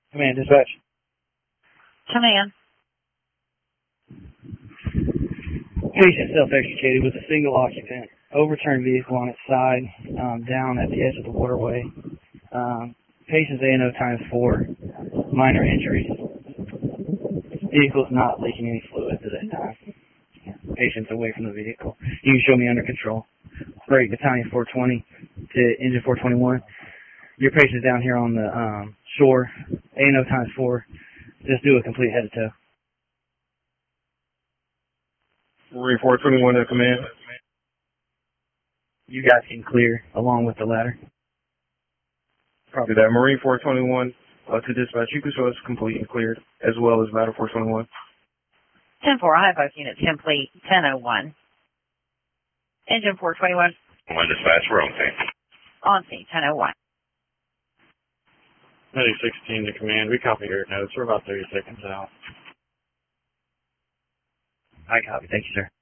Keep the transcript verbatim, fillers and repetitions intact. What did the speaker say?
Command dispatch. Command. Patient self-extricated with a single occupant. Overturned vehicle on its side, um, down at the edge of the waterway. Um, patient's A and O times four. Minor injuries. Vehicle's not leaking any fluid at that time. Patient's away from the vehicle. You can show me under control. Break battalion four twenty to engine four twenty-one. Your patient's down here on the um, shore. A and O times four. Just do a complete head to toe. Marine four twenty-one to command. You guys can clear along with the ladder. Copy that. Marine four twenty-one uh, to dispatch. You can show us complete and cleared, as well as ladder four twenty-one. ten four, I have both units complete, ten oh one. Engine four twenty-one. One dispatch, we're on scene. On scene, ten oh one. Medic sixteen to command. We copy your notes. We're about thirty seconds out. I copy. Thank you, sir.